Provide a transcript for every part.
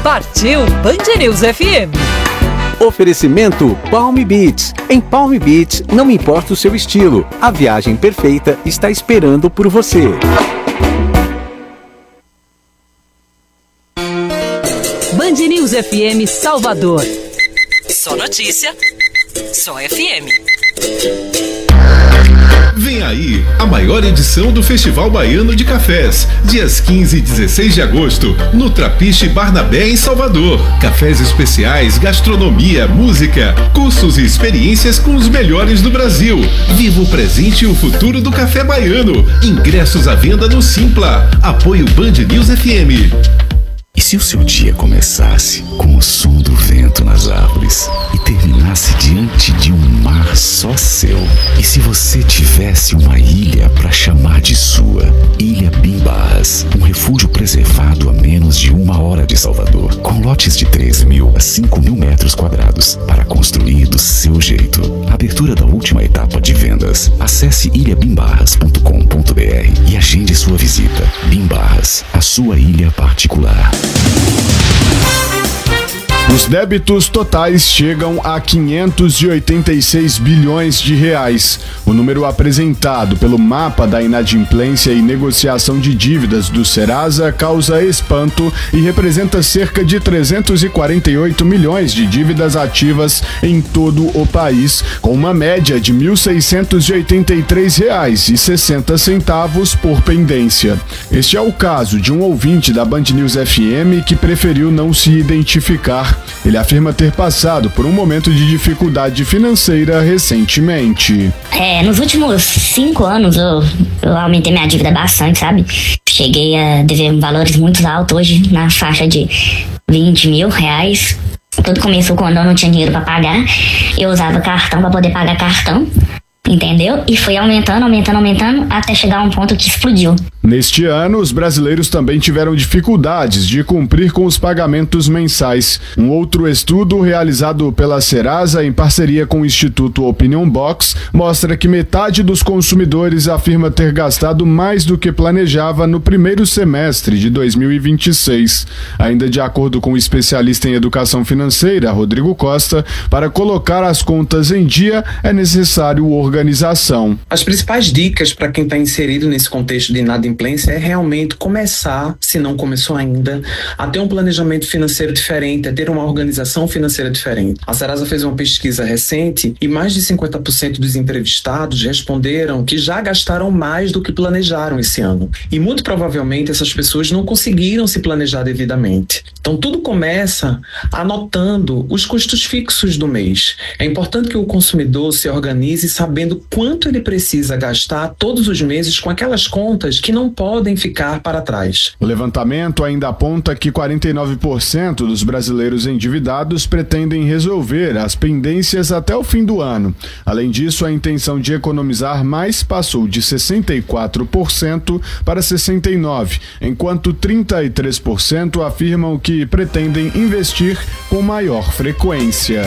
Partiu Band News FM. Oferecimento Palm Beach. Em Palm Beach, não importa o seu estilo, a viagem perfeita está esperando por você. Band News FM Salvador. Só notícia, só FM. Vem aí a maior edição do Festival Baiano de Cafés, dias 15 e 16 de agosto, no Trapiche Barnabé, em Salvador. Cafés especiais, gastronomia, música, cursos e experiências com os melhores do Brasil. Viva o presente e o futuro do café baiano. Ingressos à venda no Simpla. Apoio Band News FM. E se o seu dia começasse com o som do vento nas árvores e terminasse diante de um mar só seu? E se você tivesse uma ilha para chamar de sua? Ilha Bimbarras, um refúgio preservado a menos de 1 hora de Salvador, com lotes de 3.000 a 5.000 metros quadrados para construir do seu jeito. Abertura da última etapa de vendas. Acesse ilhabimbarras.com.br e agende sua visita. Bimbarras, a sua ilha particular. Os débitos totais chegam a 586 bilhões de reais. O número apresentado pelo mapa da inadimplência e negociação de dívidas do Serasa causa espanto e representa cerca de 348 milhões de dívidas ativas em todo o país, com uma média de R$ 1.683,60 por pendência. Este é o caso de um ouvinte da Band News FM que preferiu não se identificar. Ele afirma ter passado por um momento de dificuldade financeira recentemente. Nos últimos 5 anos eu aumentei minha dívida bastante, sabe? Cheguei a dever valores muito altos, hoje na faixa de R$20 mil. Tudo começou quando eu não tinha dinheiro pra pagar. Eu usava cartão pra poder pagar cartão, entendeu? E foi aumentando, até chegar a um ponto que explodiu. Neste ano, os brasileiros também tiveram dificuldades de cumprir com os pagamentos mensais. Um outro estudo realizado pela Serasa em parceria com o Instituto Opinion Box mostra que metade dos consumidores afirma ter gastado mais do que planejava no primeiro semestre de 2026. Ainda de acordo com o especialista em educação financeira, Rodrigo Costa, para colocar as contas em dia é necessário organização. As principais dicas para quem está inserido nesse contexto de inadimplência é realmente começar, se não começou ainda, a ter um planejamento financeiro diferente, a ter uma organização financeira diferente. A Serasa fez uma pesquisa recente e mais de 50% dos entrevistados responderam que já gastaram mais do que planejaram esse ano. E muito provavelmente essas pessoas não conseguiram se planejar devidamente. Então tudo começa anotando os custos fixos do mês. É importante que o consumidor se organize sabendo quanto ele precisa gastar todos os meses com aquelas contas que não podem ficar para trás. O levantamento ainda aponta que 49% dos brasileiros endividados pretendem resolver as pendências até o fim do ano. Além disso, a intenção de economizar mais passou de 64% para 69%, enquanto 33% afirmam que pretendem investir com maior frequência.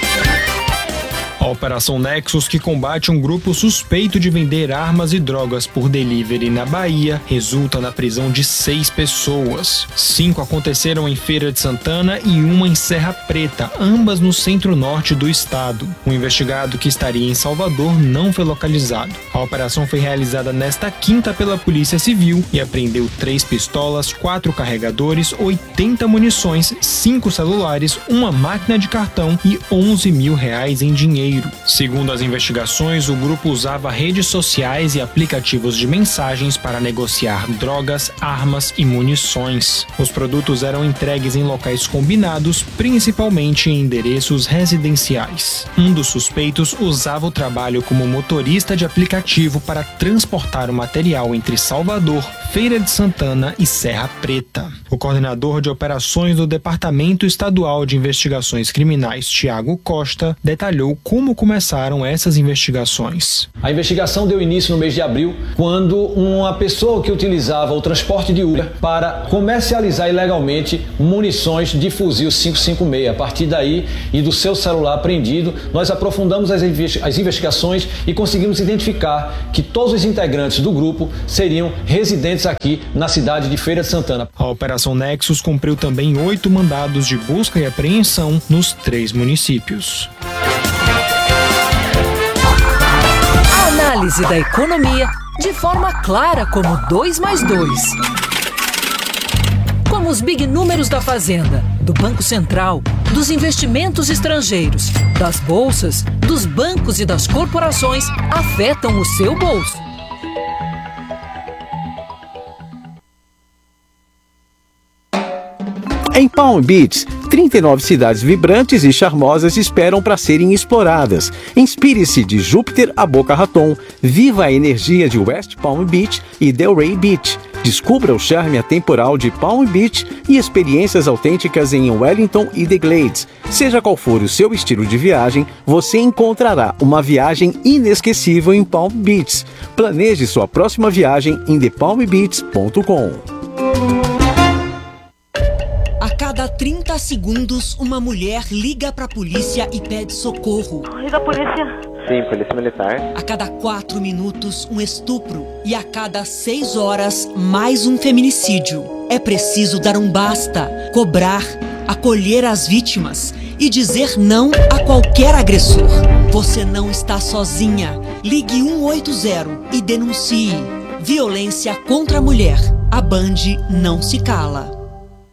A Operação Nexus, que combate um grupo suspeito de vender armas e drogas por delivery na Bahia, resulta na prisão de 6 pessoas. 5 aconteceram em Feira de Santana e 1 em Serra Preta, ambas no centro-norte do estado. O investigado, que estaria em Salvador, não foi localizado. A operação foi realizada nesta quinta pela Polícia Civil e apreendeu 3 pistolas, 4 carregadores, 80 munições, 5 celulares, uma máquina de cartão e R$11 mil em dinheiro. Segundo as investigações, o grupo usava redes sociais e aplicativos de mensagens para negociar drogas, armas e munições. Os produtos eram entregues em locais combinados, principalmente em endereços residenciais. Um dos suspeitos usava o trabalho como motorista de aplicativo para transportar o material entre Salvador, Feira de Santana e Serra Preta. O coordenador de operações do Departamento Estadual de Investigações Criminais, Tiago Costa, detalhou como como começaram essas investigações. A investigação deu início no mês de abril, quando uma pessoa que utilizava o transporte de Uber para comercializar ilegalmente munições de fuzil 556. A partir daí e do seu celular apreendido, nós aprofundamos as investigações e conseguimos identificar que todos os integrantes do grupo seriam residentes aqui na cidade de Feira de Santana. A Operação Nexus cumpriu também 8 mandados de busca e apreensão nos 3 municípios. A análise da economia de forma clara como 2 mais 2. Como os big números da Fazenda, do Banco Central, dos investimentos estrangeiros, das bolsas, dos bancos e das corporações afetam o seu bolso. Em Palm Beach, 39 cidades vibrantes e charmosas esperam para serem exploradas. Inspire-se de Júpiter a Boca Raton, viva a energia de West Palm Beach e Delray Beach. Descubra o charme atemporal de Palm Beach e experiências autênticas em Wellington e The Glades. Seja qual for o seu estilo de viagem, você encontrará uma viagem inesquecível em Palm Beach. Planeje sua próxima viagem em thepalmbeach.com. A cada 30 segundos, uma mulher liga pra polícia e pede socorro. Liga a polícia. Sim, polícia militar. A cada 4 minutos, um estupro. E a cada 6 horas, mais um feminicídio. É preciso dar um basta, cobrar, acolher as vítimas e dizer não a qualquer agressor. Você não está sozinha. Ligue 180 e denuncie. Violência contra a mulher. A Band não se cala.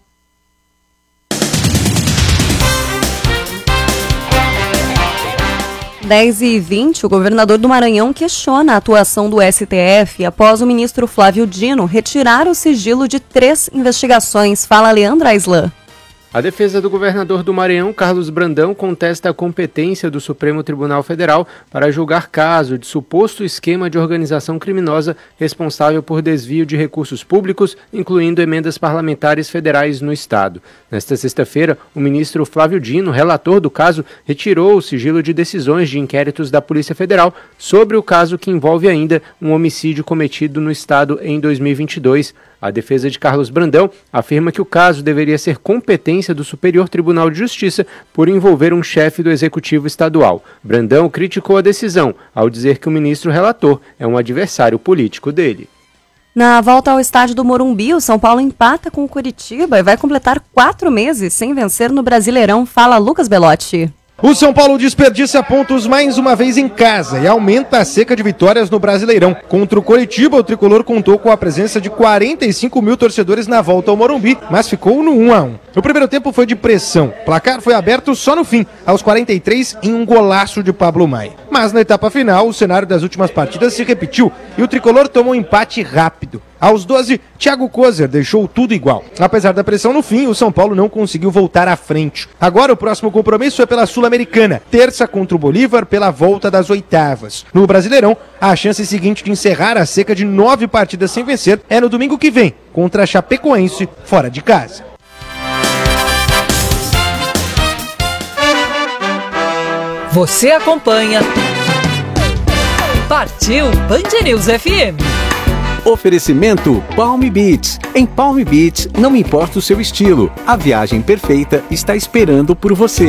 10h20, o governador do Maranhão questiona a atuação do STF após o ministro Flávio Dino retirar o sigilo de 3 investigações. Fala, Leandro Aislan. A defesa do governador do Maranhão, Carlos Brandão, contesta a competência do Supremo Tribunal Federal para julgar caso de suposto esquema de organização criminosa responsável por desvio de recursos públicos, incluindo emendas parlamentares federais no Estado. Nesta sexta-feira, o ministro Flávio Dino, relator do caso, retirou o sigilo de decisões de inquéritos da Polícia Federal sobre o caso que envolve ainda um homicídio cometido no Estado em 2022. A defesa de Carlos Brandão afirma que o caso deveria ser competência do Superior Tribunal de Justiça por envolver um chefe do Executivo Estadual. Brandão criticou a decisão, ao dizer que o ministro relator é um adversário político dele. Na volta ao estádio do Morumbi, o São Paulo empata com o Coritiba e vai completar 4 meses sem vencer no Brasileirão. Fala, Lucas Belotti. O São Paulo desperdiça pontos mais uma vez em casa e aumenta a seca de vitórias no Brasileirão. Contra o Coritiba, o tricolor contou com a presença de 45 mil torcedores na volta ao Morumbi, mas ficou no 1-1. O primeiro tempo foi de pressão. O placar foi aberto só no fim, aos 43, em um golaço de Pablo Maia. Mas na etapa final, o cenário das últimas partidas se repetiu e o tricolor tomou um empate rápido. Aos 12, Thiago Kozer deixou tudo igual. Apesar da pressão no fim, o São Paulo não conseguiu voltar à frente. Agora o próximo compromisso é pela Sul-Americana, terça contra o Bolívar pela volta das oitavas. No Brasileirão, a chance seguinte de encerrar a seca de 9 partidas sem vencer é no domingo que vem, contra a Chapecoense, fora de casa. Você acompanha Partiu Band News FM. Oferecimento Palm Beach. Em Palm Beach, não importa o seu estilo, a viagem perfeita está esperando por você.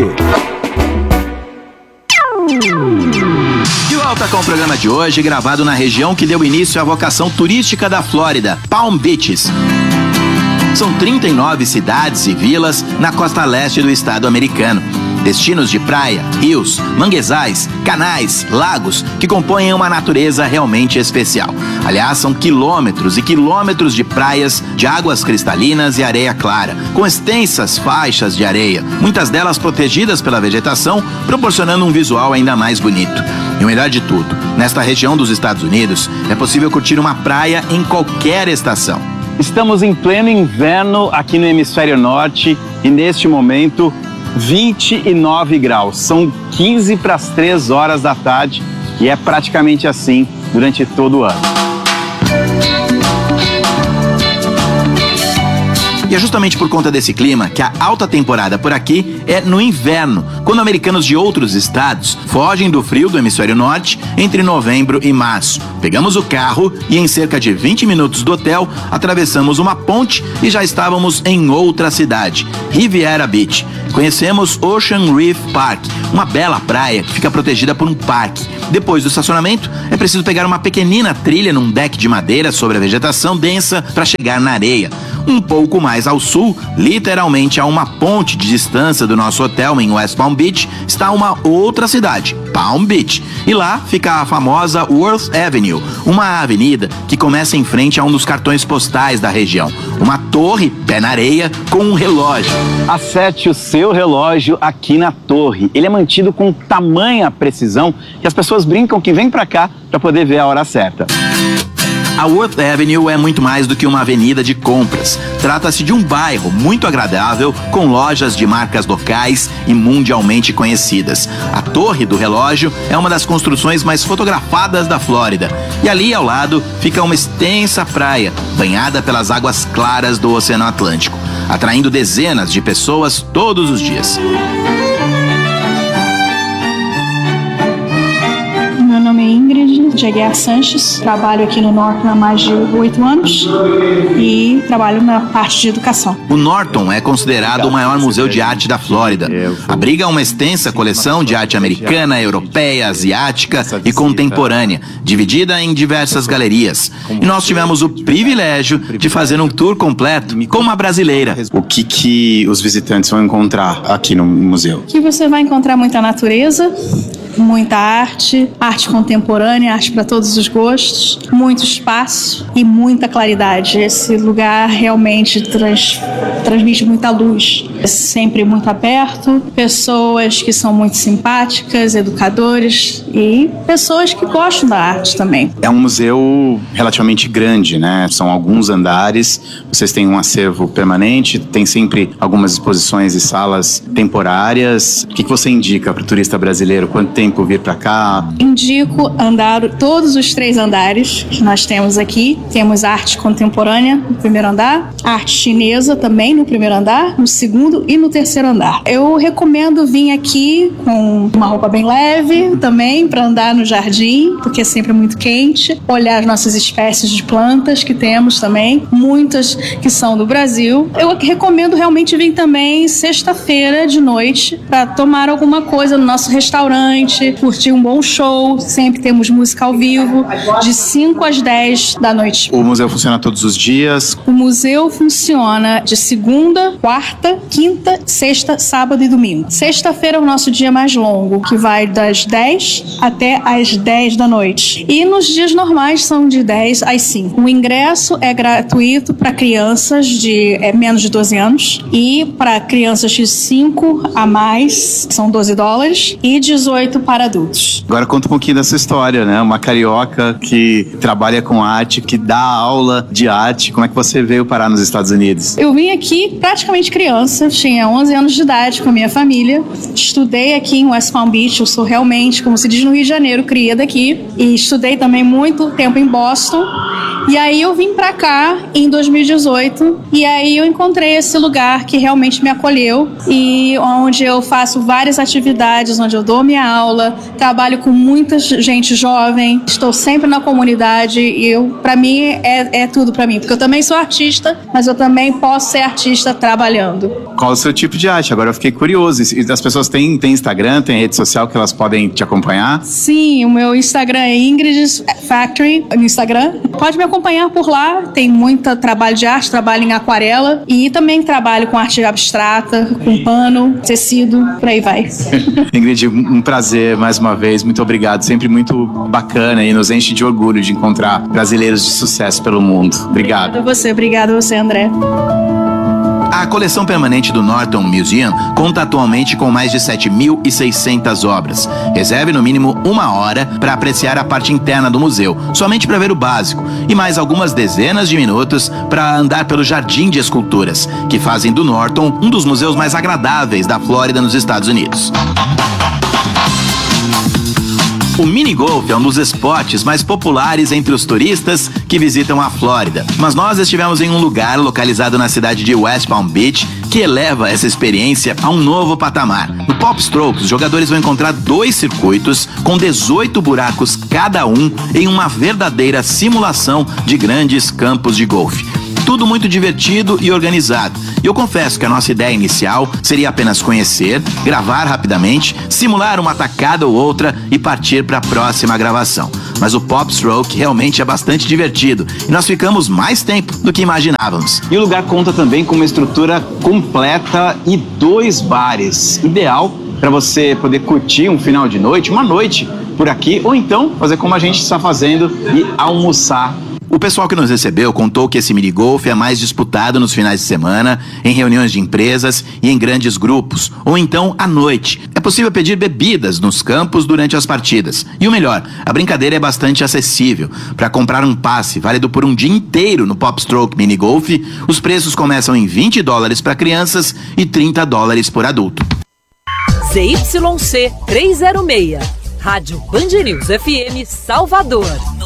De volta com o programa de hoje, gravado na região que deu início à vocação turística da Flórida, Palm Beaches. São 39 cidades e vilas na costa leste do estado americano. Destinos de praia, rios, manguezais, canais, lagos que compõem uma natureza realmente especial. Aliás, são quilômetros e quilômetros de praias de águas cristalinas e areia clara, com extensas faixas de areia, muitas delas protegidas pela vegetação, proporcionando um visual ainda mais bonito. E o melhor de tudo, nesta região dos Estados Unidos, é possível curtir uma praia em qualquer estação. Estamos em pleno inverno aqui no hemisfério norte e neste momento 29 graus, são 15 para as 3 horas da tarde e é praticamente assim durante todo o ano. E é justamente por conta desse clima que a alta temporada por aqui é no inverno, quando americanos de outros estados fogem do frio do hemisfério norte entre novembro e março. Pegamos o carro e em cerca de 20 minutos do hotel, atravessamos uma ponte e já estávamos em outra cidade, Riviera Beach. Conhecemos Ocean Reef Park, uma bela praia que fica protegida por um parque. Depois do estacionamento, é preciso pegar uma pequenina trilha num deck de madeira sobre a vegetação densa para chegar na areia. Um pouco mais ao sul, literalmente a uma ponte de distância do nosso hotel em West Palm Beach, está uma outra cidade, Palm Beach. E lá fica a famosa Worth Avenue, uma avenida que começa em frente a um dos cartões postais da região. Uma torre, pé na areia, com um relógio. Acerte o seu relógio aqui na torre. Ele é mantido com tamanha precisão que as pessoas brincam que vem pra cá para poder ver a hora certa. A Worth Avenue é muito mais do que uma avenida de compras. Trata-se de um bairro muito agradável, com lojas de marcas locais e mundialmente conhecidas. A Torre do Relógio é uma das construções mais fotografadas da Flórida. E ali ao lado fica uma extensa praia, banhada pelas águas claras do Oceano Atlântico, atraindo dezenas de pessoas todos os dias. Meu nome é Ingrid de Aguiar Sanches, trabalho aqui no Norton há mais de 8 anos e trabalho na parte de educação. O Norton é considerado o maior museu de arte da Flórida. Abriga uma extensa coleção de arte americana, europeia, asiática e contemporânea, dividida em diversas galerias. E nós tivemos o privilégio de fazer um tour completo com uma brasileira. O que os visitantes vão encontrar aqui no museu? Aqui você vai encontrar muita natureza, muita arte contemporânea, arte para todos os gostos, muito espaço e muita claridade. Esse lugar realmente transmite muita luz. É sempre muito aberto, pessoas que são muito simpáticas, educadores e pessoas que gostam da arte também. É um museu relativamente grande, né? São alguns andares, vocês têm um acervo permanente, tem sempre algumas exposições e salas temporárias. O que você indica para o turista brasileiro? Quanto tempo vir para cá? Indico andar todos os 3 andares que nós temos aqui. Temos arte contemporânea no primeiro andar, arte chinesa também no primeiro andar, no segundo e no terceiro andar. Eu recomendo vir aqui com uma roupa bem leve também para andar no jardim, porque é sempre muito quente, olhar as nossas espécies de plantas que temos também, muitas que são do Brasil. Eu recomendo realmente vir também sexta-feira de noite para tomar alguma coisa no nosso restaurante, curtir um bom show. Sempre temos música ao vivo, de 5 às 10 da noite. O museu funciona todos os dias? O museu funciona de segunda, quarta, quinta, sexta, sábado e domingo. Sexta-feira é o nosso dia mais longo, que vai das 10 até às 10 da noite. E nos dias normais são de 10 às 5. O ingresso é gratuito para crianças de menos de 12 anos e para crianças de 5 a mais, são $12, e 18 para adultos. Agora conta um pouquinho dessa história, né? Uma carioca que trabalha com arte, que dá aula de arte. Como é que você veio parar nos Estados Unidos? Eu vim aqui praticamente criança, tinha 11 anos de idade com a minha família. Estudei aqui em West Palm Beach, eu sou realmente, como se diz no Rio de Janeiro, cria daqui. E estudei também muito tempo em Boston. E aí eu vim pra cá em 2018 e aí eu encontrei esse lugar que realmente me acolheu e onde eu faço várias atividades, onde eu dou minha aula, trabalho com muita gente jovem, estou sempre na comunidade e pra mim é tudo pra mim, porque eu também sou artista, mas eu também posso ser artista trabalhando. Qual o seu tipo de arte? Agora eu fiquei curioso. As pessoas têm Instagram, tem rede social que elas podem te acompanhar? Sim, o meu Instagram é Ingrid Factory no Instagram. Pode me acompanhar por lá, tem muito trabalho de arte, trabalho em aquarela e também trabalho com arte abstrata, com pano, tecido, por aí vai. Ingrid, um prazer mais uma vez, muito obrigado, sempre muito bacana e nos enche de orgulho de encontrar brasileiros de sucesso pelo mundo. Obrigado. Obrigado a você, André. A coleção permanente do Norton Museum conta atualmente com mais de 7.600 obras. Reserve no mínimo 1 hora para apreciar a parte interna do museu, somente para ver o básico, e mais algumas dezenas de minutos para andar pelo Jardim de Esculturas, que fazem do Norton um dos museus mais agradáveis da Flórida, nos Estados Unidos. O minigolf é um dos esportes mais populares entre os turistas que visitam a Flórida. Mas nós estivemos em um lugar localizado na cidade de West Palm Beach que eleva essa experiência a um novo patamar. No Pop Stroke, os jogadores vão encontrar 2 circuitos com 18 buracos cada um em uma verdadeira simulação de grandes campos de golfe. Tudo muito divertido e organizado. E eu confesso que a nossa ideia inicial seria apenas conhecer, gravar rapidamente, simular uma tacada ou outra e partir para a próxima gravação. Mas o Pop Stroke realmente é bastante divertido e nós ficamos mais tempo do que imaginávamos. E o lugar conta também com uma estrutura completa e 2 bares. Ideal para você poder curtir um final de noite, uma noite por aqui, ou então fazer como a gente está fazendo e almoçar. O pessoal que nos recebeu contou que esse minigolf é mais disputado nos finais de semana, em reuniões de empresas e em grandes grupos, ou então à noite. É possível pedir bebidas nos campos durante as partidas. E o melhor, a brincadeira é bastante acessível. Para comprar um passe válido por um dia inteiro no Pop Stroke Minigolf, os preços começam em $20 para crianças e $30 por adulto. ZYC 306. Rádio Band News FM Salvador,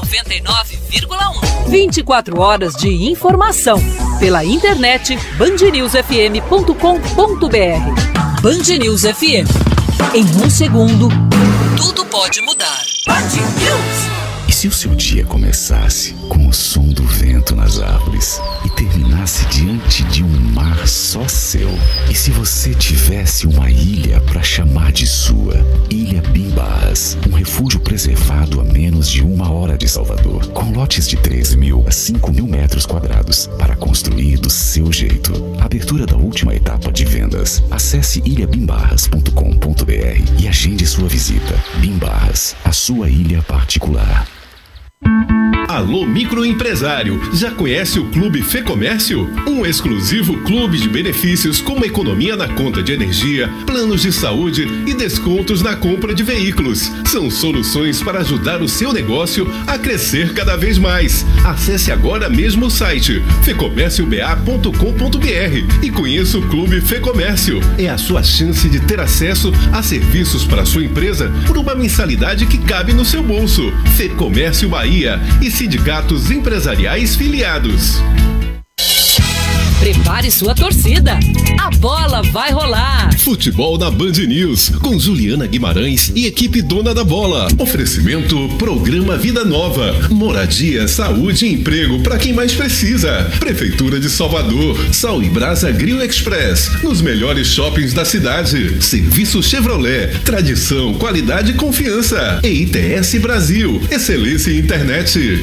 99,1. 24 horas de informação. Pela internet, bandnewsfm.com.br. Band News FM. Em 1 segundo, tudo pode mudar. Band News. E se o seu dia começasse com o som do vento nas árvores e terminasse diante de um mar só seu? E se você tivesse uma ilha para chamar de sua? Ilha Bimbarras, um refúgio preservado a menos de 1 hora de Salvador, com lotes de 3.000 a 5.000 metros quadrados para construir do seu jeito. Abertura da última etapa de vendas. Acesse ilhabimbarras.com.br e agende sua visita. Bimbarras, a sua ilha particular. Alô microempresário, já conhece o Clube Fê Comércio? Um exclusivo clube de benefícios como economia na conta de energia, planos de saúde e descontos na compra de veículos. São soluções para ajudar o seu negócio a crescer cada vez mais. Acesse agora mesmo o site fecomércioba.com.br e conheça o Clube Fê Comércio. É a sua chance de ter acesso a serviços para a sua empresa por uma mensalidade que cabe no seu bolso. Fê Comércio Bahia e sindicatos empresariais filiados. Prepare sua torcida. A bola vai rolar. Futebol na Band News, com Juliana Guimarães e equipe dona da bola. Oferecimento Programa Vida Nova. Moradia, saúde e emprego para quem mais precisa. Prefeitura de Salvador. Sal e Brasa Grill Express. Nos melhores shoppings da cidade. Serviço Chevrolet. Tradição, qualidade e confiança. EITS Brasil. Excelência em internet.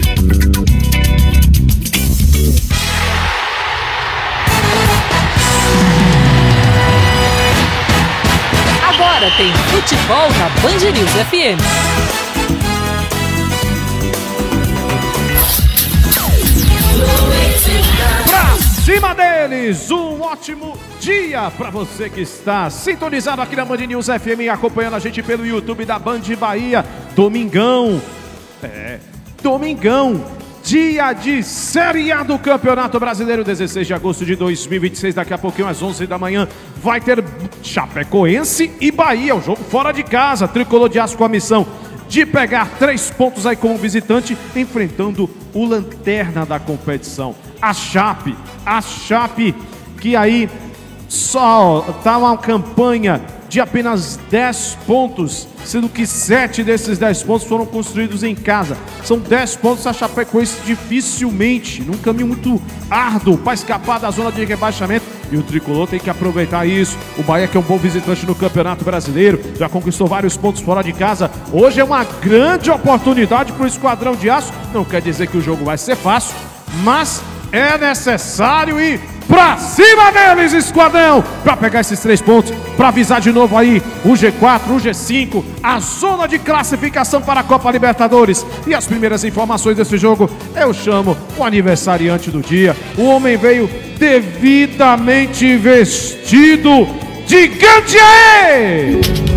Agora tem futebol na Band News FM. Pra cima deles, um ótimo dia para você que está sintonizado aqui na Band News FM, acompanhando a gente pelo YouTube da Band Bahia. Domingão, domingão, dia de Série A do Campeonato Brasileiro, 16 de agosto de 2026, daqui a pouquinho às 11 da manhã, vai ter Chapecoense e Bahia, o jogo fora de casa. Tricolor de Aço com a missão de pegar 3 pontos aí como visitante, enfrentando o lanterna da competição, a Chape que aí só tá uma campanha de apenas 10 pontos, sendo que 7 desses 10 pontos foram construídos em casa. São 10 pontos a Chapecoense dificilmente, num caminho muito árduo para escapar da zona de rebaixamento, e o Tricolor tem que aproveitar isso. O Bahia, que é um bom visitante no Campeonato Brasileiro, já conquistou vários pontos fora de casa. Hoje é uma grande oportunidade para o Esquadrão de Aço. Não quer dizer que o jogo vai ser fácil, mas é necessário ir pra cima deles, Esquadrão, pra pegar esses 3 pontos, pra avisar de novo aí o G4, o G5, a zona de classificação para a Copa Libertadores. E as primeiras informações desse jogo, eu chamo o aniversariante do dia. O homem veio devidamente vestido de Gandiaê!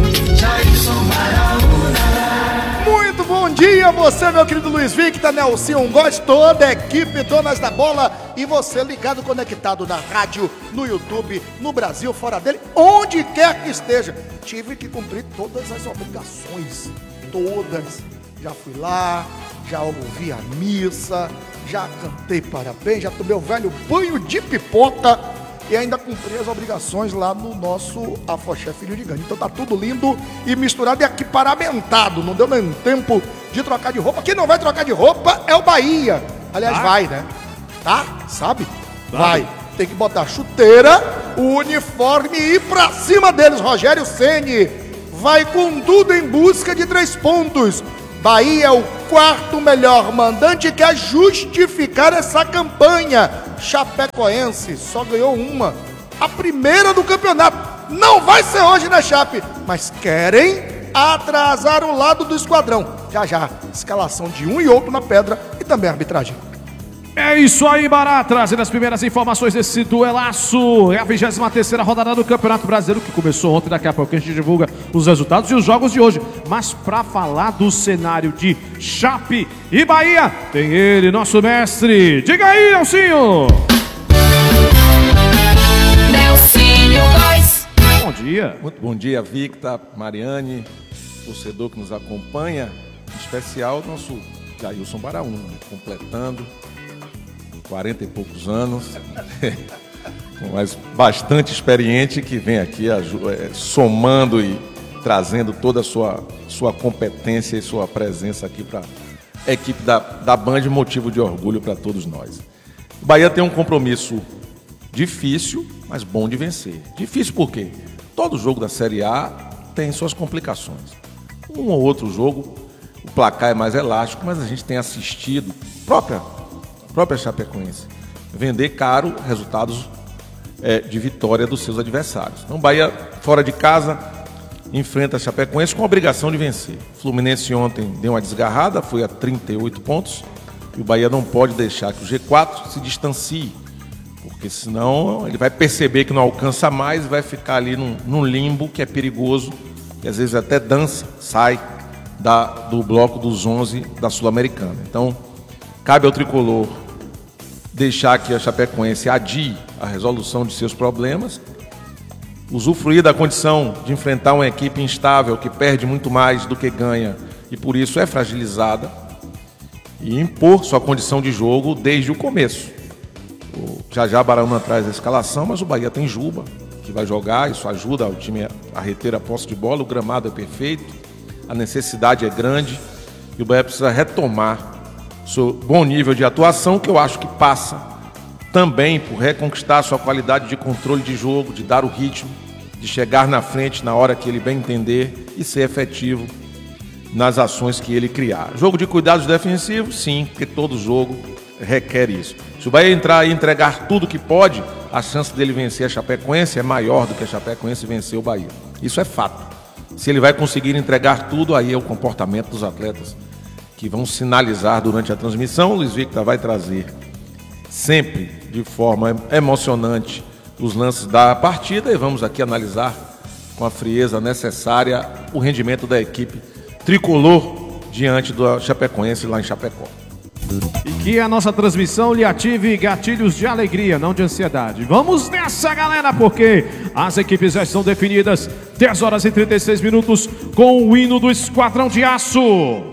Muito bom dia, você, meu querido Luiz Victor, Nelson Góes, toda a equipe Donas da Bola, e você ligado, conectado na rádio, no YouTube, no Brasil, fora dele, onde quer que esteja. Tive que cumprir todas as obrigações todas. Já fui lá, já ouvi a missa, já cantei parabéns, já tomei o velho banho de pipoca e ainda cumpri as obrigações lá no nosso Afoxé Filho de Gane. Então tá tudo lindo e misturado e aqui paramentado. Não deu nem tempo de trocar de roupa. Quem não vai trocar de roupa é o Bahia. Aliás, vai, né? Tá? Sabe? Vai. Tem que botar chuteira, o uniforme e ir pra cima deles. Rogério Ceni vai com tudo em busca de 3 pontos. Bahia é o 4º melhor mandante, quer justificar essa campanha. Chapecoense só ganhou uma, a primeira do campeonato. Não vai ser hoje, né, Chape? Mas querem atrasar o lado do esquadrão. Já, escalação de um e outro na pedra e também a arbitragem. É isso aí, Bará, trazendo as primeiras informações desse duelaço. É a 23ª rodada do Campeonato Brasileiro, que começou ontem. Daqui a pouco a gente divulga os resultados e os jogos de hoje. Mas para falar do cenário de Chape e Bahia, tem ele, nosso mestre. Diga aí, Nelsinho! Nelsinho Góes. Bom dia. Muito bom dia, Victa, Mariane, torcedor que nos acompanha. Em especial, nosso Jailson Baraúna, completando 40 e poucos anos, mas bastante experiente, que vem aqui somando e trazendo toda a sua competência e sua presença aqui para a equipe da Band, motivo de orgulho para todos nós. O Bahia tem um compromisso difícil, mas bom de vencer. Difícil por quê? Todo jogo da Série A tem suas complicações. Um ou outro jogo, o placar é mais elástico, mas a gente tem assistido própria Chapecoense vender caro resultados de vitória dos seus adversários. Então, Bahia, fora de casa, enfrenta a Chapecoense com a obrigação de vencer. O Fluminense ontem deu uma desgarrada, foi a 38 pontos, e o Bahia não pode deixar que o G4 se distancie, porque senão ele vai perceber que não alcança mais e vai ficar ali num limbo que é perigoso, e às vezes até sai do bloco dos 11 da Sul-Americana. Então, cabe ao tricolor deixar que a Chapecoense adie a resolução de seus problemas, usufruir da condição de enfrentar uma equipe instável que perde muito mais do que ganha e por isso é fragilizada, e impor sua condição de jogo desde o começo. Já Baraúna traz a escalação, mas o Bahia tem Juba, que vai jogar, isso ajuda o time a reter a posse de bola, o gramado é perfeito, a necessidade é grande e o Bahia precisa retomar seu bom nível de atuação, que eu acho que passa também por reconquistar sua qualidade de controle de jogo, de dar o ritmo, de chegar na frente na hora que ele bem entender e ser efetivo nas ações que ele criar. Jogo de cuidados defensivos, sim, porque todo jogo requer isso. Se o Bahia entrar e entregar tudo que pode, a chance dele vencer a Chapecoense é maior do que a Chapecoense vencer o Bahia. Isso é fato. Se ele vai conseguir entregar tudo, aí é o comportamento dos atletas que vão sinalizar durante a transmissão. O Luiz Victor vai trazer sempre de forma emocionante os lances da partida e vamos aqui analisar com a frieza necessária o rendimento da equipe tricolor diante do Chapecoense lá em Chapecó. E que a nossa transmissão lhe ative gatilhos de alegria, não de ansiedade. Vamos nessa, galera, porque as equipes já estão definidas. 10 horas e 36 minutos com o hino do Esquadrão de Aço.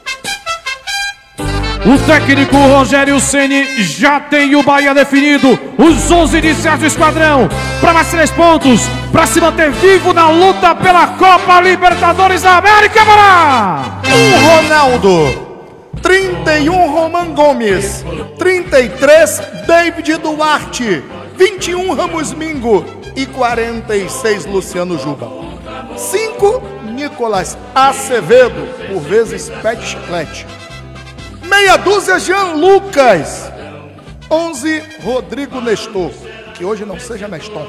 O técnico Rogério Ceni já tem o Bahia definido. Os 11 iniciais do esquadrão para mais 3 pontos, para se manter vivo na luta pela Copa Libertadores da América, Bará! O Ronaldo, 31 Roman Gomes, 33 David Duarte, 21 Ramos Mingo e 46 Luciano Juba. 5 Nicolas Acevedo, por vezes Pet Chiclete. Meia dúzia Jean Lucas, 11 Rodrigo Nestor, que hoje não seja Neston.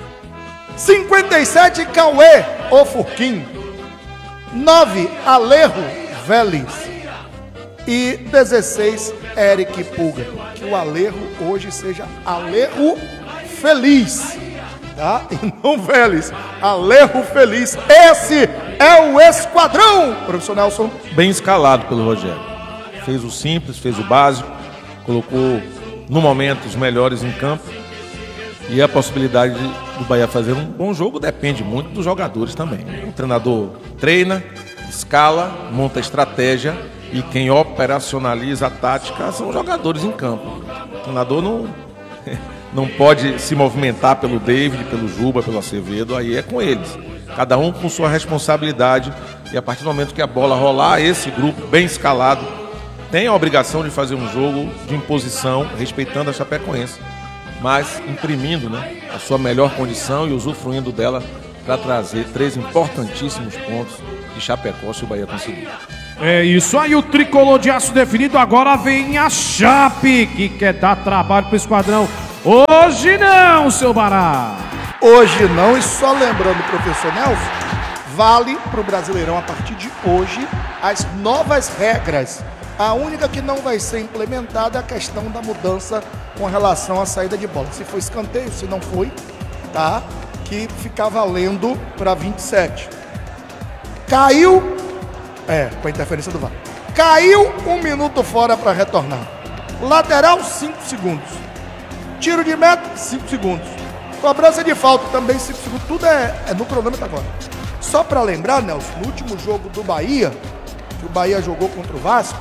57 Cauê O Furquim, 9 Alejo Vélez e 16 Eric Pulga. Que o Alejo hoje seja Alejo Feliz, tá? E não Vélez, Alejo Feliz. Esse é o esquadrão, professor Nelson. Bem escalado pelo Rogério. Fez o simples, fez o básico, colocou no momento os melhores em campo. E a possibilidade do Bahia fazer um bom jogo depende muito dos jogadores também. O treinador treina, escala, monta a estratégia e quem operacionaliza a tática são os jogadores em campo. O treinador não pode se movimentar pelo David, pelo Juba, pelo Acevedo, aí é com eles. Cada um com sua responsabilidade e a partir do momento que a bola rolar, esse grupo bem escalado tem a obrigação de fazer um jogo de imposição, respeitando a Chapecoense, mas imprimindo, né, a sua melhor condição e usufruindo dela para trazer 3 importantíssimos pontos de Chapecó se o Bahia conseguir. É isso aí, o tricolor de aço definido. Agora vem a Chape, que quer dar trabalho pro esquadrão. Hoje não, seu Bará. Hoje não, e só lembrando, professor Nelson, vale pro Brasileirão a partir de hoje as novas regras. A única que não vai ser implementada é a questão da mudança com relação à saída de bola. Se foi escanteio, se não foi, tá? Que fica valendo para 27. Caiu, com a interferência do VAR. Caiu 1 minuto fora para retornar. Lateral, 5 segundos. Tiro de meta, 5 segundos. Cobrança de falta também, 5 segundos. Tudo é no cronômetro agora. Só para lembrar, Nelson, no último jogo do Bahia, que o Bahia jogou contra o Vasco,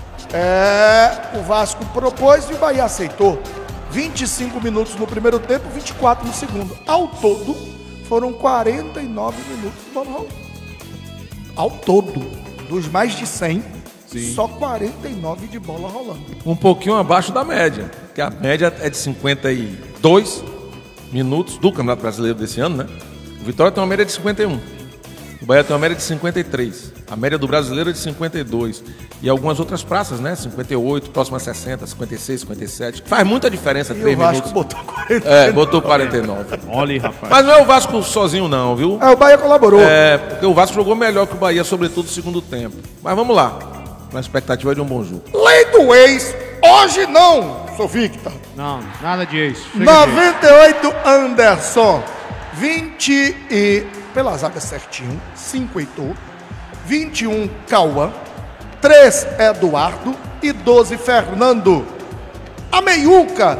o Vasco propôs e o Bahia aceitou. 25 minutos no primeiro tempo, 24 no segundo. Ao todo, foram 49 minutos de bola rolando. Ao todo, dos mais de 100, sim, só 49 de bola rolando. Um pouquinho abaixo da média, que a média é de 52 minutos do Campeonato Brasileiro desse ano, né? O Vitória tem uma média de 51. O Bahia tem uma média de 53. A média do Brasileiro é de 52. E algumas outras praças, né? 58, próximo a 60, 56, 57. Faz muita diferença, 3 minutos. O Vasco botou 49. Botou 49. Olha aí, rapaz. Mas não é o Vasco sozinho não, viu? O Bahia colaborou. Porque o Vasco jogou melhor que o Bahia, sobretudo no segundo tempo. Mas vamos lá. Na expectativa de um bom jogo. Lei do ex, hoje não, sou Victor. Não, nada de ex. 98, Anderson. 20 e... pela zaga certinho, 5 Heitor, 21 Cauã, 3 Eduardo e 12 Fernando. A meiuca,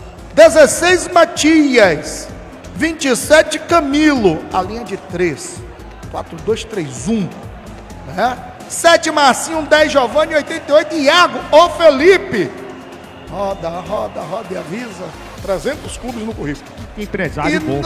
16 Matias, 27 Camilo, a linha de 3, 4-2-3-1, né? 7 Marcinho, 10 Giovanni, 88 Iago, ô Felipe. Roda e avisa, 300 clubes no currículo. Empresário e bom.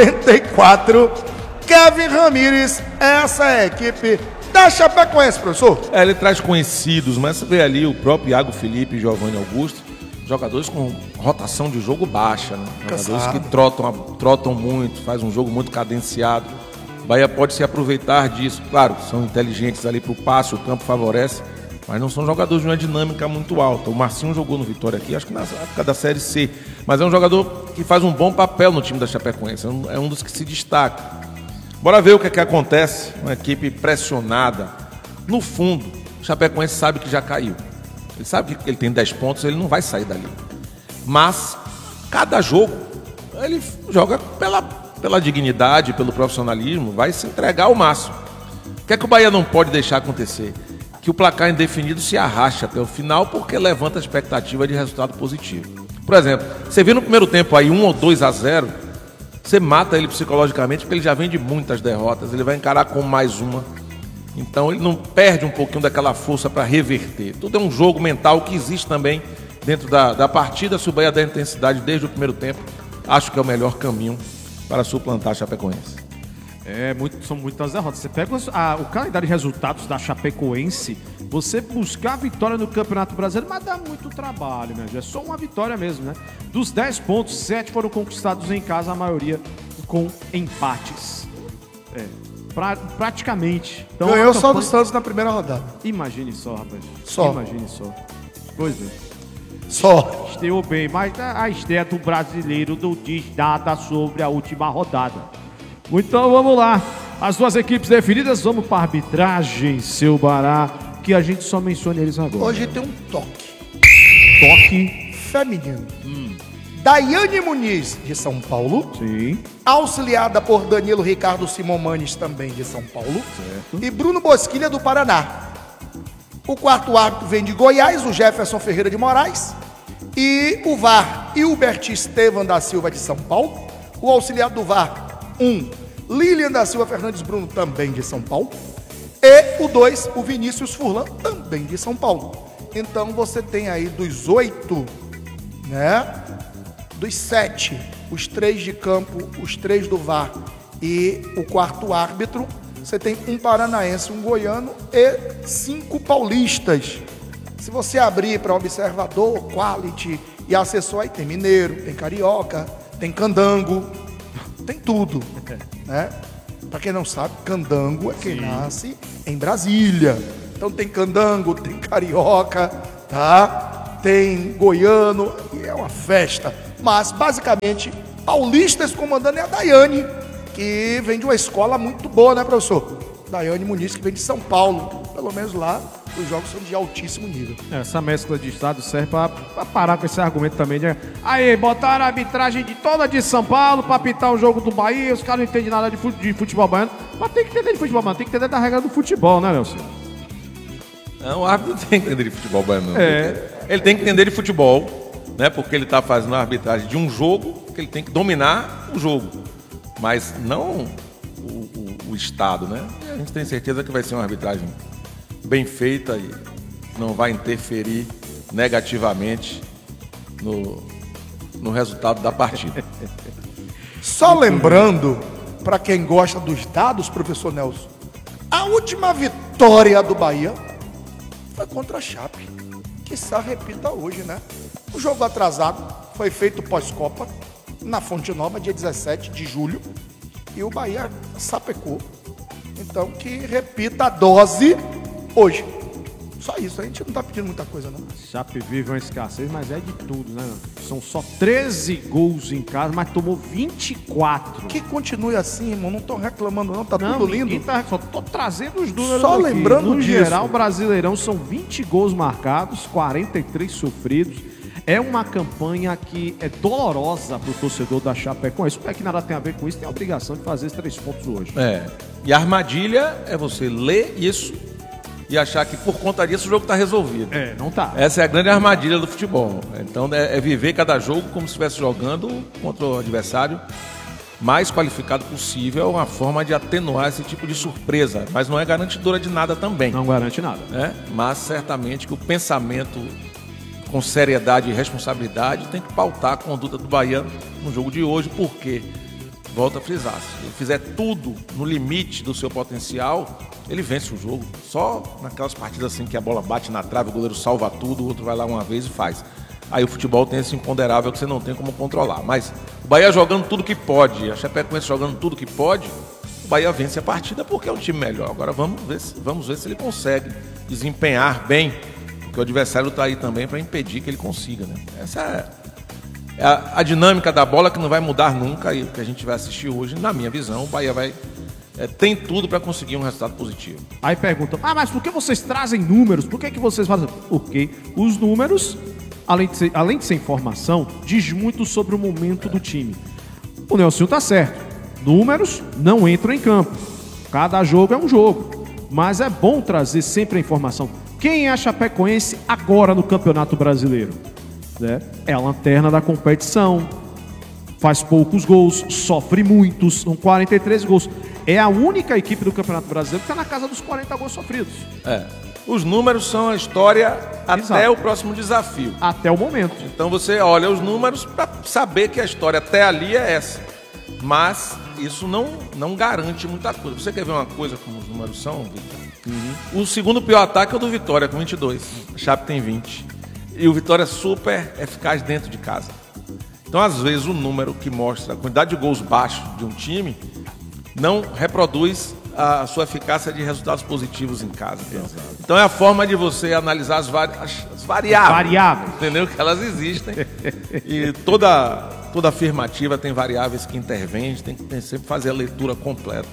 94 Kevin Ramírez, essa é a equipe da Chapecoense, professor. Ele traz conhecidos, mas você vê ali o próprio Iago Felipe e Giovanni Augusto, jogadores com rotação de jogo baixa, né? Jogadores que trotam muito, faz um jogo muito cadenciado. O Bahia pode se aproveitar disso. Claro, são inteligentes ali para o passe, o campo favorece, mas não são jogadores de uma dinâmica muito alta. O Marcinho jogou no Vitória aqui, acho que na época da Série C, mas é um jogador que faz um bom papel no time da Chapecoense, é um dos que se destaca. Bora ver o que acontece. Uma equipe pressionada. No fundo, o Chapecoense sabe que já caiu. Ele sabe que ele tem 10 pontos, ele não vai sair dali. Mas, cada jogo, ele joga pela dignidade, pelo profissionalismo, vai se entregar ao máximo. O que é que o Bahia não pode deixar acontecer? Que o placar indefinido se arraste até o final, porque levanta a expectativa de resultado positivo. Por exemplo, você viu no primeiro tempo aí 1 ou 2-0, você mata ele psicologicamente, porque ele já vem de muitas derrotas, ele vai encarar com mais uma. Então ele não perde um pouquinho daquela força para reverter. Tudo é um jogo mental que existe também dentro da partida. Se o Bahia der intensidade desde o primeiro tempo, acho que é o melhor caminho para suplantar a Chapecoense. São muitas derrotas. Você pega o calendário de resultados da Chapecoense, você buscar a vitória no Campeonato Brasileiro, mas dá muito trabalho, né? É só uma vitória mesmo, né? Dos 10 pontos, 7 foram conquistados em casa, a maioria com empates. Praticamente. Então, ganhou só do Santos na primeira rodada. Imagine só, rapaz. Só. Imagine só. Pois é. Só. Estreou bem, mas a estreia do brasileiro não diz nada sobre a última rodada. Então vamos lá. As duas equipes definidas, vamos para a arbitragem, seu Bará, que a gente só menciona eles agora. Hoje tem um toque. Toque feminino. Daiane Muniz, de São Paulo. Sim. Auxiliada por Danilo Ricardo Simomanes, também de São Paulo. Certo. E Bruno Bosquilha, do Paraná. O quarto árbitro vem de Goiás, o Jefferson Ferreira de Moraes. E o VAR, Hilbert Estevam da Silva, de São Paulo. O auxiliar do VAR, Lilian da Silva Fernandes Bruno, também de São Paulo. E o 2, o Vinícius Furlan, também de São Paulo. Então você tem aí dos 8, né? Dos 7, os 3 de campo, os 3 do VAR e o 4º árbitro, você tem um paranaense, um goiano e 5 paulistas. Se você abrir para observador, quality e assessor, aí tem mineiro, tem carioca, tem candango, tem tudo, né? Para quem não sabe, candango é quem nasce em Brasília. Então tem candango, tem carioca, tá? Tem goiano, e é uma festa. Mas, basicamente, paulistas comandando é a Daiane, que vem de uma escola muito boa, né, professor? Daiane Muniz, que vem de São Paulo. Pelo menos lá, os jogos são de altíssimo nível. Essa mescla de estado serve para parar com esse argumento também de aí, botaram a arbitragem toda de São Paulo para apitar o jogo do Bahia, os caras não entendem nada de futebol baiano. Mas tem que entender de futebol baiano, tem que entender da regra do futebol, né, Nelson? Não, o árbitro não tem que entender de futebol baiano, não. Ele tem que entender de futebol, né? Porque ele está fazendo a arbitragem de um jogo, que ele tem que dominar o jogo. Mas não o Estado, né? E a gente tem certeza que vai ser uma arbitragem bem feita e não vai interferir negativamente no resultado da partida. Só lembrando, para quem gosta dos dados, professor Nelson, a última vitória do Bahia foi contra a Chape. Quiçá repita hoje, né? O jogo atrasado foi feito pós-Copa, na Fonte Nova, dia 17 de julho, e o Bahia sapecou. Então, que repita a dose hoje. Só isso, a gente não tá pedindo muita coisa, não. Chape vive uma escassez, mas é de tudo, né? São só 13 gols em casa, mas tomou 24. Que continue assim, irmão. Não tô reclamando, não. Tá tudo lindo. Só tô trazendo os números só aqui. Lembrando no disso. Geral, Brasileirão são 20 gols marcados, 43 sofridos. É uma campanha que é dolorosa pro torcedor da Chapecoense. Não é que nada tem a ver com isso, tem a obrigação de fazer esses 3 pontos hoje. E a armadilha é você ler isso e achar que por conta disso o jogo está resolvido. Não tá. Essa é a grande armadilha do futebol. Então é viver cada jogo como se estivesse jogando contra o adversário mais qualificado possível. É uma forma de atenuar esse tipo de surpresa, mas não é garantidora de nada também. Não garante nada. Mas certamente que o pensamento com seriedade e responsabilidade tem que pautar a conduta do Bahia no jogo de hoje, porque, volto a frisar, se ele fizer tudo no limite do seu potencial, ele vence o jogo. Só naquelas partidas assim que a bola bate na trave, o goleiro salva tudo, o outro vai lá uma vez e faz. Aí o futebol tem esse imponderável que você não tem como controlar. Mas o Bahia jogando tudo que pode, a Chapecoense jogando tudo que pode, o Bahia vence a partida porque é um time melhor. Agora vamos ver se ele consegue desempenhar bem, porque o adversário está aí também para impedir que ele consiga, né? Essa é a dinâmica da bola que não vai mudar nunca, e o que a gente vai assistir hoje, na minha visão, o Bahia tem tudo para conseguir um resultado positivo. Aí perguntam, mas por que vocês trazem números? Por que vocês fazem? Porque os números, além de ser informação, diz muito sobre o momento do time. O Nelson tá certo. Números não entram em campo. Cada jogo é um jogo. Mas é bom trazer sempre a informação. Quem é a Chapecoense agora no Campeonato Brasileiro? É a lanterna da competição. Faz poucos gols, sofre muitos, são 43 gols. É a única equipe do Campeonato Brasileiro que está na casa dos 40 gols sofridos. Os números são a história até o próximo desafio. Até o momento. Então você olha os números para saber que a história até ali é essa. Mas isso não garante muita coisa. Você quer ver uma coisa como os números são, Victor? O segundo pior ataque é o do Vitória, com 22. A Chape tem 20. E o Vitória é super eficaz dentro de casa. Então, às vezes, o número que mostra a quantidade de gols baixos de um time não reproduz a sua eficácia de resultados positivos em casa. Então, é a forma de você analisar as variáveis. Entendeu? Que elas existem. E toda afirmativa tem variáveis que intervêm, tem que sempre fazer a leitura completa.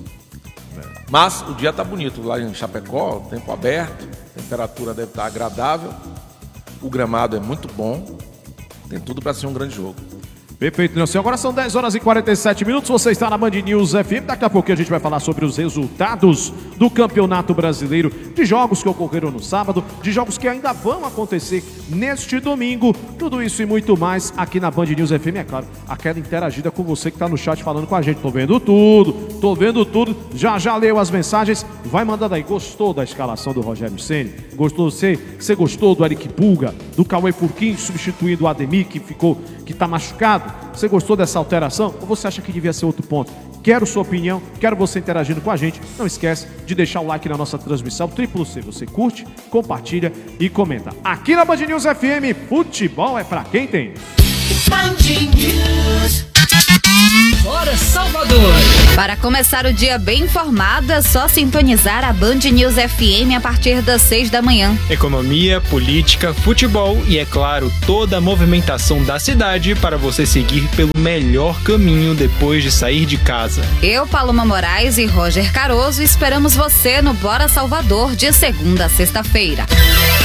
Mas o dia está bonito lá em Chapecó, tempo aberto, a temperatura deve estar agradável, o gramado é muito bom, tem tudo para ser um grande jogo. Perfeito, Nelson. Agora são 10 horas e 47 minutos, você está na Band News FM. Daqui a pouquinho a gente vai falar sobre os resultados do Campeonato Brasileiro, de jogos que ocorreram no sábado, de jogos que ainda vão acontecer neste domingo. Tudo isso e muito mais aqui na Band News FM, é claro, aquela interagida com você que está no chat falando com a gente. Tô vendo tudo, tô vendo tudo. Já leu as mensagens. Vai mandando aí. Gostou da escalação do Rogério Ceni? Gostou? Você gostou do Eric Pulga, do Cauê Furquim substituindo o Ademir, que tá machucado? Você gostou dessa alteração? Ou você acha que devia ser outro ponto? Quero sua opinião, quero você interagindo com a gente. Não esquece de deixar o like na nossa transmissão C. Você curte, compartilha e comenta. Aqui na Band News FM, futebol é pra quem tem. Band News. Bora, Salvador! Para começar o dia bem informado, é só sintonizar a Band News FM a partir das 6 da manhã. Economia, política, futebol e, é claro, toda a movimentação da cidade para você seguir pelo melhor caminho depois de sair de casa. Eu, Paloma Moraes e Roger Caroso esperamos você no Bora Salvador de segunda a sexta-feira.